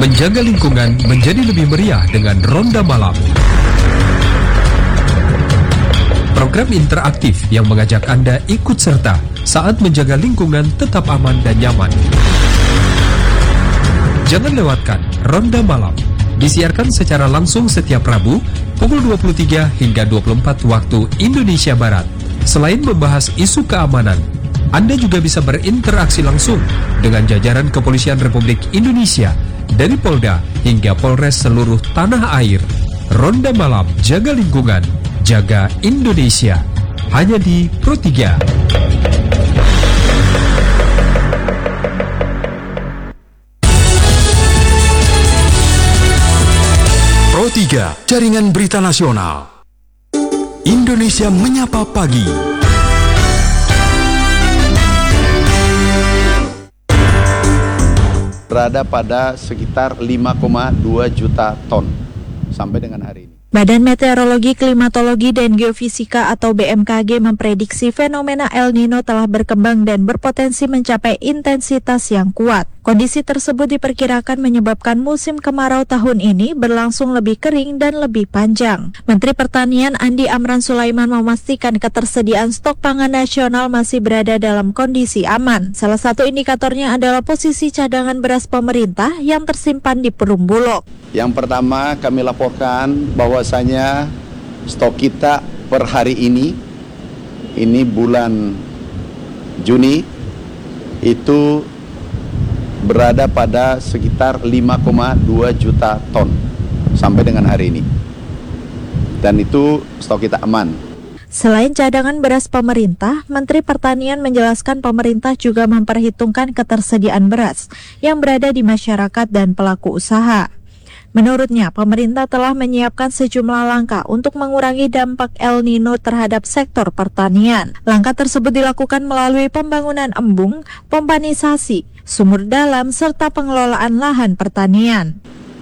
Menjaga lingkungan menjadi lebih meriah dengan Ronda Malam. Program interaktif yang mengajak Anda ikut serta saat menjaga lingkungan tetap aman dan nyaman. Jangan lewatkan Ronda Malam. Disiarkan secara langsung setiap Rabu pukul 23 hingga 24 waktu Indonesia Barat. Selain membahas isu keamanan, Anda juga bisa berinteraksi langsung dengan jajaran Kepolisian Republik Indonesia dari Polda hingga Polres seluruh tanah air. Ronda Malam, jaga lingkungan, jaga Indonesia. Hanya di Pro 3. Pro 3, Jaringan Berita Nasional. Indonesia Menyapa Pagi. Berada pada sekitar 5,2 juta ton sampai dengan hari ini. Badan Meteorologi, Klimatologi, dan Geofisika atau BMKG memprediksi fenomena El Nino telah berkembang dan berpotensi mencapai intensitas yang kuat. Kondisi tersebut diperkirakan menyebabkan musim kemarau tahun ini berlangsung lebih kering dan lebih panjang. Menteri Pertanian Andi Amran Sulaiman memastikan ketersediaan stok pangan nasional masih berada dalam kondisi aman. Salah satu indikatornya adalah posisi cadangan beras pemerintah yang tersimpan di Perum Bulog. Yang pertama kami laporkan bahwasanya stok kita per hari ini bulan Juni itu berada pada sekitar 5,2 juta ton sampai dengan hari ini. Dan itu stok kita aman. Selain cadangan beras pemerintah, Menteri Pertanian menjelaskan pemerintah juga memperhitungkan ketersediaan beras yang berada di masyarakat dan pelaku usaha. Menurutnya, pemerintah telah menyiapkan sejumlah langkah untuk mengurangi dampak El Nino terhadap sektor pertanian. Langkah tersebut dilakukan melalui pembangunan embung, pompanisasi, sumur dalam, serta pengelolaan lahan pertanian.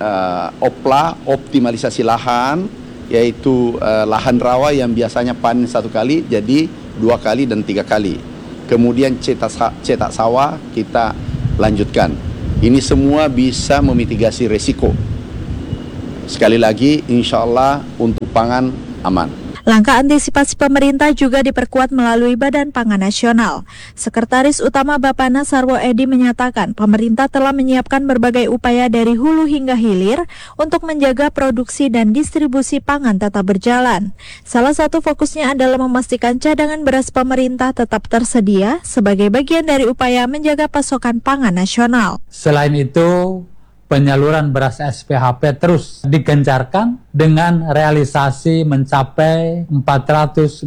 Optimalisasi lahan, yaitu lahan rawa yang biasanya panen 1 kali, jadi 2 kali dan 3 kali. Kemudian cetak sawah kita lanjutkan. Ini semua bisa memitigasi resiko. Sekali lagi, insya Allah untuk pangan aman. Langkah antisipasi pemerintah juga diperkuat melalui Badan Pangan Nasional. Sekretaris Utama Bappenas Sarwo Edi menyatakan pemerintah telah menyiapkan berbagai upaya dari hulu hingga hilir untuk menjaga produksi dan distribusi pangan tetap berjalan. Salah satu fokusnya adalah memastikan cadangan beras pemerintah tetap tersedia sebagai bagian dari upaya menjaga pasokan pangan nasional. Selain itu, penyaluran beras SPHP terus digencarkan dengan realisasi mencapai 463.000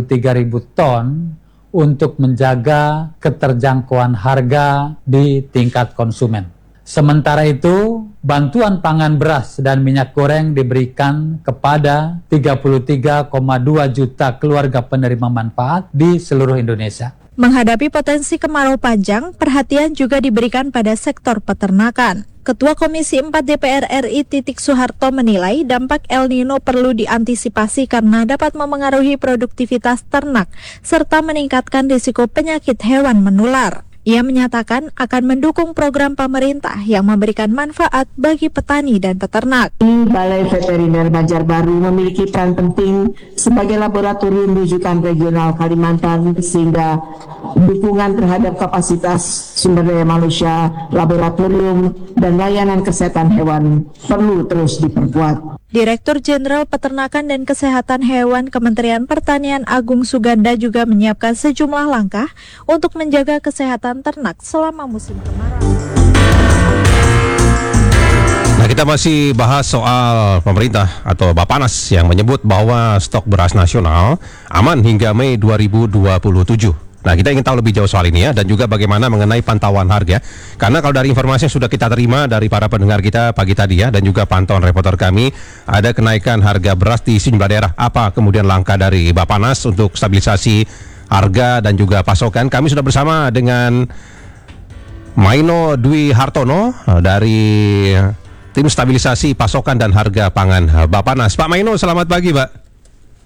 ton untuk menjaga keterjangkauan harga di tingkat konsumen. Sementara itu, bantuan pangan beras dan minyak goreng diberikan kepada 33,2 juta keluarga penerima manfaat di seluruh Indonesia. Menghadapi potensi kemarau panjang, perhatian juga diberikan pada sektor peternakan. Ketua Komisi 4 DPR RI Titik Soeharto menilai dampak El Nino perlu diantisipasi karena dapat memengaruhi produktivitas ternak serta meningkatkan risiko penyakit hewan menular. Ia menyatakan akan mendukung program pemerintah yang memberikan manfaat bagi petani dan peternak. Balai Veteriner Banjarbaru memiliki peran penting sebagai laboratorium rujukan regional Kalimantan sehingga dukungan terhadap kapasitas sumber daya manusia, laboratorium, dan layanan kesehatan hewan perlu terus diperkuat. Direktur Jenderal Peternakan dan Kesehatan Hewan Kementerian Pertanian Agung Suganda juga menyiapkan sejumlah langkah untuk menjaga kesehatan ternak selama musim kemarau. Nah, kita masih bahas soal pemerintah atau Bappenas yang menyebut bahwa stok beras nasional aman hingga Mei 2027. Nah, kita ingin tahu lebih jauh soal ini ya, dan juga bagaimana mengenai pantauan harga. Karena kalau dari informasi yang sudah kita terima dari para pendengar kita pagi tadi ya, dan juga pantauan reporter kami, ada kenaikan harga beras di sejumlah daerah. Apa kemudian langkah dari Bappenas untuk stabilisasi harga dan juga pasokan? Kami sudah bersama dengan Maino Dwi Hartono dari Tim Stabilisasi Pasokan dan Harga Pangan Bappenas. Pak Maino, selamat pagi, Pak.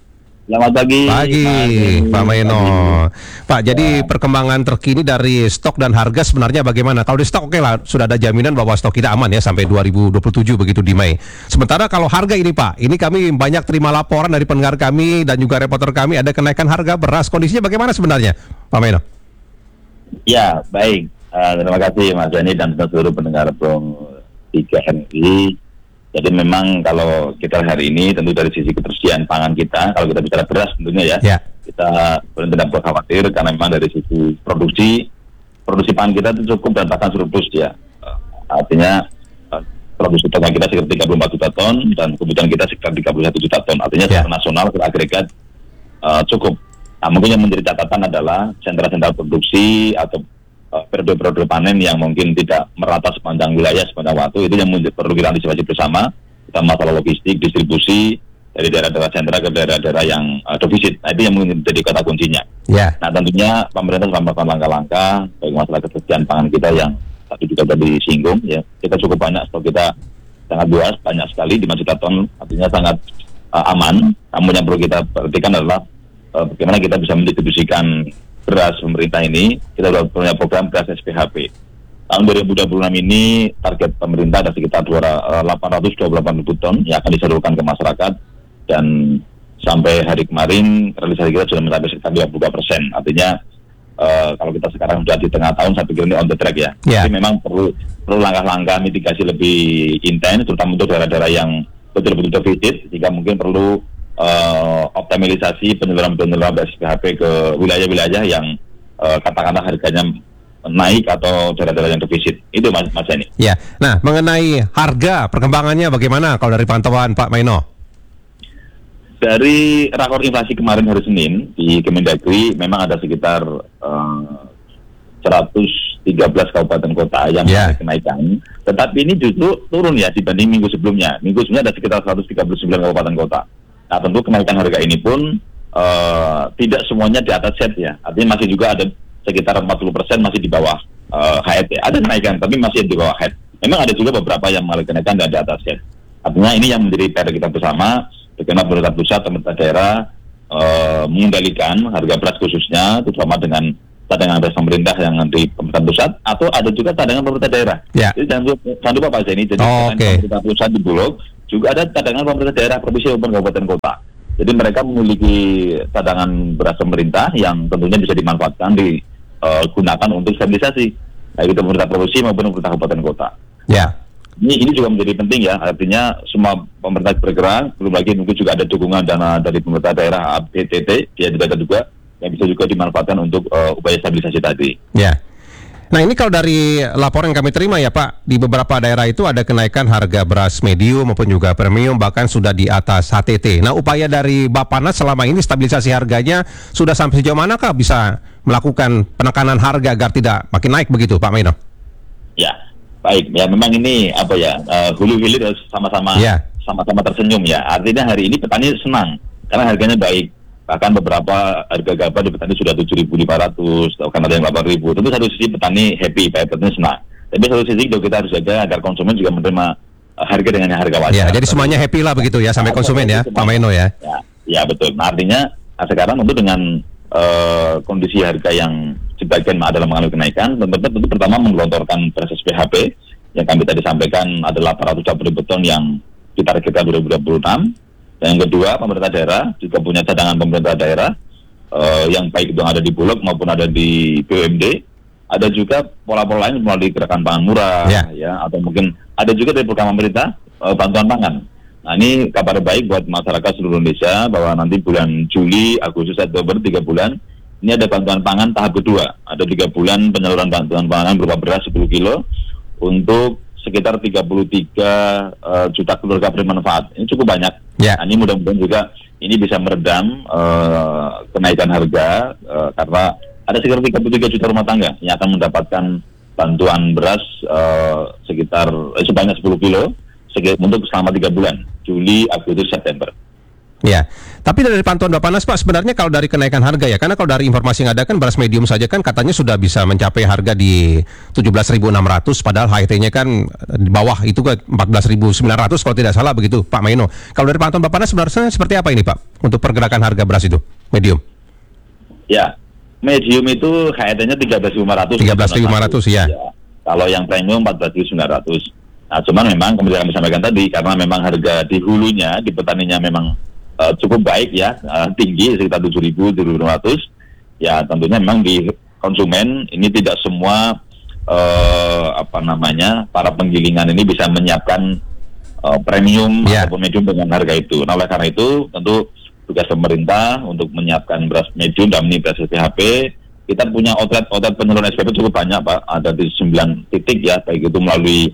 Selamat pagi. Pagi, Pak Maeno. Pak, jadi perkembangan terkini dari stok dan harga sebenarnya bagaimana? Kalau di stok oke lah, sudah ada jaminan bahwa stok kita aman ya sampai 2027 begitu di Mei. Sementara kalau harga ini Pak, ini kami banyak terima laporan dari pendengar kami dan juga reporter kami ada kenaikan harga beras. Kondisinya bagaimana sebenarnya, Pak Maeno? Ya, baik. Terima kasih Mas Jani dan seluruh pendengar Pro 3 MI. Jadi memang kalau kita hari ini tentu dari sisi ketersediaan pangan kita, kalau kita bicara beras tentunya ya. Kita tidak perlu khawatir karena memang dari sisi produksi pangan kita itu cukup dan bahkan surplus ya. Artinya produksi total kita sekitar 34 juta ton dan kebutuhan kita sekitar 31 juta ton. Artinya secara nasional agregat cukup. Nah, mungkin yang menjadi catatan adalah sentra-sentra produksi atau periode-periode panen yang mungkin tidak merata sepanjang wilayah sepanjang waktu, itu yang perlu kita antisipasi bersama. Kita masalah logistik, distribusi dari daerah-daerah sentra ke daerah-daerah yang defisit. Nah, itu yang mungkin menjadi kata kuncinya. Nah, tentunya pemerintah telah melakukan langkah-langkah bagi masalah ketersediaan pangan kita yang tadi juga tadi disinggung ya. Kita cukup banyak, stok kita sangat luas, banyak sekali 5 juta ton, artinya sangat aman. Namun yang perlu kita perhatikan adalah bagaimana kita bisa mendistribusikan beras pemerintah ini. Kita sudah punya program beras SPHP. Tahun 2026 ini target pemerintah ada sekitar 828 ribu ton yang akan disalurkan ke masyarakat, dan sampai hari kemarin realisasi kita sudah mencapai sekitar 52%. Artinya kalau kita sekarang sudah di tengah tahun, saya pikir ini on the track ya. Jadi memang perlu langkah-langkah mitigasi lebih intens, terutama untuk daerah-daerah yang betul-betul defisit, sehingga mungkin perlu optimalisasi penyaluran SPHP ke wilayah-wilayah yang katakanlah harganya naik atau daerah-daerah yang defisit. Itu Mas Yani. Ya. Nah, mengenai harga perkembangannya bagaimana kalau dari pantauan Pak Maeno? Dari rakor inflasi kemarin hari Senin di Kemendagri memang ada sekitar 113 kabupaten kota yang mengalami kenaikan. Tetapi ini justru turun ya dibanding minggu sebelumnya. Minggu sebelumnya ada sekitar 139 kabupaten kota. Nah, tentu kenaikan harga ini pun tidak semuanya di atas set ya. Artinya masih juga ada sekitar 40% masih di bawah HET ya. Ada kenaikan tapi masih di bawah HET. Memang ada juga beberapa yang mengalami kenaikan dan di atas set. Artinya ini yang menjadi PR kita bersama, bagaimana pemerintah pusat, pemerintah daerah mengendalikan harga beras khususnya, terutama dengan cadangan beras pemerintah yang di pemerintah pusat, atau ada juga cadangan pemerintah daerah. Jadi jangan lupa Pak Zaini, jadi pemerintah pusat di Bulog, juga ada cadangan pemerintah daerah, provinsi maupun kabupaten kota. Jadi mereka memiliki cadangan beras pemerintah yang tentunya bisa dimanfaatkan, digunakan untuk stabilisasi, baik itu pemerintah provinsi maupun pemerintah kabupaten kota. Ini juga menjadi penting ya, artinya semua pemerintah bergerak, belum lagi mungkin juga ada dukungan dana dari pemerintah daerah, BTT, dia juga yang bisa juga dimanfaatkan untuk upaya stabilisasi tadi. Nah, ini kalau dari laporan yang kami terima ya Pak, di beberapa daerah itu ada kenaikan harga beras medium maupun juga premium, bahkan sudah di atas HTT. Nah, upaya dari Bappenas selama ini stabilisasi harganya sudah sampai sejauh manakah bisa melakukan penekanan harga agar tidak makin naik begitu Pak Maeno? Ya, baik. Ya memang ini apa ya, hulu hilir sama-sama tersenyum ya. Artinya hari ini petani senang karena harganya baik. Bahkan beberapa harga gabah di petani sudah 7.500, bahkan ada yang 8.000. Tentu satu sisi petani happy, petani senang. Tapi satu sisi kita harus jaga agar konsumen juga menerima harga dengan harga wajar. Ya, jadi semuanya happy lah begitu ya sampai konsumen ya, Pak Maeno ya. Ya betul. Nah, artinya sekarang tentu dengan kondisi harga yang sebagian adalah mengalami kenaikan, tentu pertama menggelontorkan beras SPHP yang kami tadi sampaikan adalah 820 ribu ton yang ditargetkan 2026. Dan yang kedua, pemerintah daerah juga punya cadangan pemerintah daerah yang baik itu yang ada di Bulog maupun ada di BUMD. Ada juga pola-pola lain melalui gerakan pangan murah, ya, atau mungkin ada juga dari program pemerintah bantuan pangan. Nah, ini kabar baik buat masyarakat seluruh Indonesia bahwa nanti bulan Juli, Agustus, Oktober 3 bulan ini ada bantuan pangan tahap kedua. Ada 3 bulan penyaluran bantuan pangan berupa beras 10 kilo untuk sekitar 33 juta keluarga bermanfaat. Ini cukup banyak. Nah, ini mudah-mudahan juga ini bisa meredam kenaikan harga karena ada sekitar 33 juta rumah tangga yang akan mendapatkan bantuan beras sekitar sebanyak 10 kilo untuk selama 3 bulan, Juli, Agustus, September. Ya, tapi dari pantauan Bappenas Pak, sebenarnya kalau dari kenaikan harga ya, karena kalau dari informasi yang ada kan beras medium saja kan katanya sudah bisa mencapai harga di 17.600, padahal HIT-nya kan di bawah itu kan 14.900 kalau tidak salah begitu Pak Maino. Kalau dari pantauan Bappenas sebenarnya seperti apa ini Pak untuk pergerakan harga beras itu medium? Ya, medium itu HIT-nya 13.500. 13.500 ya. Kalau yang premium 14.900. Nah, cuman memang kemudian kami sampaikan tadi karena memang harga di hulunya, di petaninya memang cukup baik ya, tinggi sekitar 7.500. Ya tentunya memang di konsumen ini tidak semua para penggilingan ini bisa menyiapkan premium ataupun medium dengan harga itu. Nah oleh karena itu tentu tugas pemerintah untuk menyiapkan beras medium dan ini beras SPHP. Kita punya outlet penyaluran SPP cukup banyak Pak, ada di 9 titik ya, baik itu melalui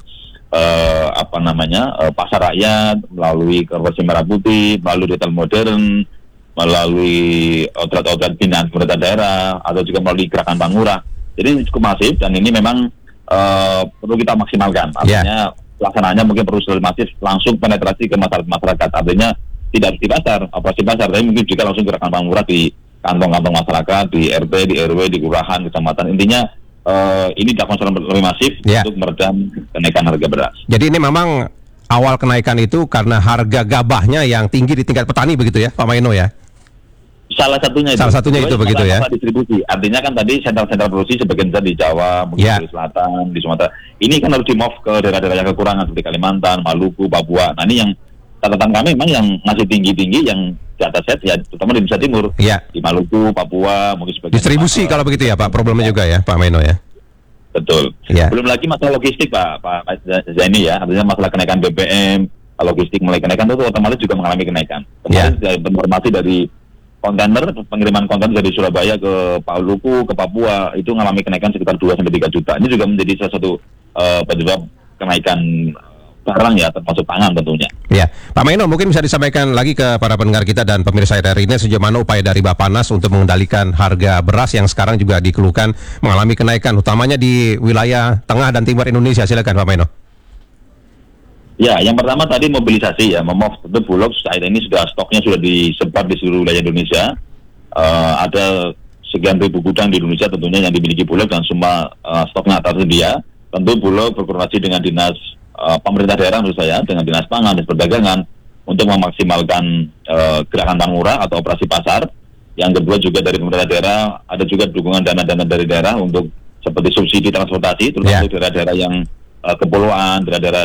pasar rakyat, melalui Korporasi Merah Putih, melalui retail modern, melalui outlet binaan pemerintah daerah, atau juga melalui gerakan Bank Murah. Jadi cukup masif dan ini memang perlu kita maksimalkan. Artinya pelaksanaannya mungkin perlu lebih masif, langsung penetrasi ke masyarakat. Artinya tidak harus di pasar, operasi pasar, tapi mungkin juga langsung gerakan Bank Murah di kantong-kantong masyarakat, di RT, di RW, di kelurahan, kecamatan. Intinya ini dilakukan lebih masif untuk meredam kenaikan harga beras. Jadi ini memang awal kenaikan itu karena harga gabahnya yang tinggi di tingkat petani begitu ya Pak Maino ya? Salah satunya itu begitu ya. Distribusi. Artinya kan tadi sentral produksi sebagian besar di Jawa, mungkin di Selatan, di Sumatera. Ini kan harus di-move ke daerah-daerah yang kekurangan seperti Kalimantan, Maluku, Papua. Nah ini yang catatan kami memang yang masih tinggi-tinggi yang di atas set ya, terutama di Indonesia Timur, di Maluku, Papua, mungkin sebagian distribusi kalau begitu ya Pak, problemnya juga ya Pak Maino ya. Betul. Belum lagi masalah logistik Pak Zaini ya, artinya masalah kenaikan BBM, logistik mulai kenaikan itu otomatis juga mengalami kenaikan. Kemarin informasi dari kontainer, pengiriman kontainer dari Surabaya ke Maluku, ke Papua itu mengalami kenaikan sekitar 2-3 juta. Ini juga menjadi salah satu penyebab kenaikan barang ya, termasuk pangan tentunya. Ya, Pak Maino mungkin bisa disampaikan lagi ke para pendengar kita dan pemirsa RRI ini sejauh mana upaya dari Bappenas untuk mengendalikan harga beras yang sekarang juga dikeluhkan mengalami kenaikan, utamanya di wilayah tengah dan timur Indonesia. Silakan Pak Maino. Ya, yang pertama tadi mobilisasi ya, tentu Bulog saat ini stoknya sudah disebar di seluruh wilayah Indonesia. Ada sekian ribu gudang di Indonesia tentunya yang dimiliki Bulog dan semua stoknya tersedia. Tentu Bulog berkoordinasi dengan dinas pemerintah daerah menurut saya, dengan dinas pangan dan perdagangan untuk memaksimalkan gerakan Bank Murah atau operasi pasar. Yang kedua juga dari pemerintah daerah ada juga dukungan dana-dana dari daerah untuk seperti subsidi transportasi, terutama daerah-daerah yang kepulauan, daerah-daerah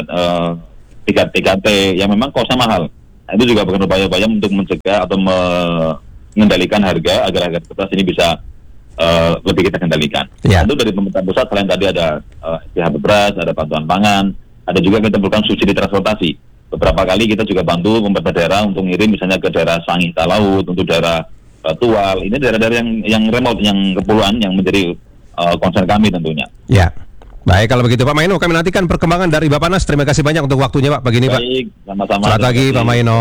TKT yang memang kosnya mahal. Nah, itu juga bukan upaya-upaya untuk mencegah atau mengendalikan harga agar harga beras ini bisa lebih kita kendalikan. Itu dari pemerintah pusat selain tadi ada SPHP beras, ada bantuan pangan, ada juga kita berikan subsidi transportasi. Beberapa kali kita juga bantu pemerintah daerah untuk ngirim misalnya ke daerah Sangih Talaut, untuk daerah Tual. Ini daerah-daerah yang remote, yang kepulauan, yang menjadi concern kami tentunya. Ya. Baik, kalau begitu Pak Maino, kami nantikan perkembangan dari Bappenas. Terima kasih banyak untuk waktunya Pak pagi ini Pak. Baik, sama-sama. Selamat pagi Pak Maino.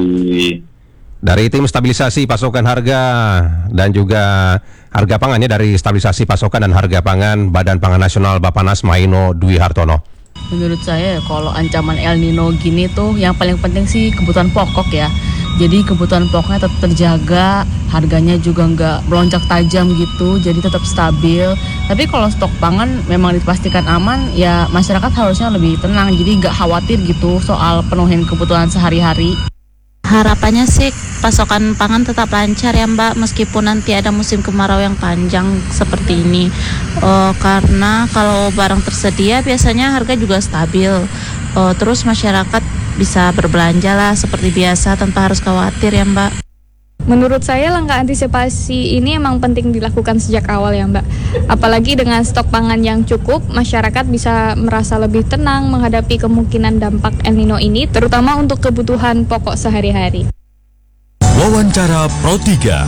Dari tim stabilisasi pasokan harga dan juga harga pangannya dari stabilisasi pasokan dan harga pangan Badan Pangan Nasional Bappenas Maino Dwi Hartono. Menurut saya kalau ancaman El Nino gini tuh yang paling penting sih kebutuhan pokok ya. Jadi kebutuhan pokoknya tetap terjaga, harganya juga nggak melonjak tajam gitu, jadi tetap stabil. Tapi kalau stok pangan memang dipastikan aman, ya masyarakat harusnya lebih tenang, jadi nggak khawatir gitu soal penuhin kebutuhan sehari-hari. Harapannya sih pasokan pangan tetap lancar ya Mbak, meskipun nanti ada musim kemarau yang panjang seperti ini. Karena kalau barang tersedia biasanya harga juga stabil. Terus masyarakat bisa berbelanja lah seperti biasa tanpa harus khawatir ya Mbak. Menurut saya langkah antisipasi ini emang penting dilakukan sejak awal ya Mbak. Apalagi dengan stok pangan yang cukup, masyarakat bisa merasa lebih tenang menghadapi kemungkinan dampak El Nino ini, terutama untuk kebutuhan pokok sehari-hari. Wawancara Pro 3.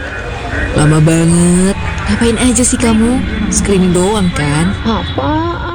Lama banget. Ngapain aja sih kamu? Screening doang kan? Apaan?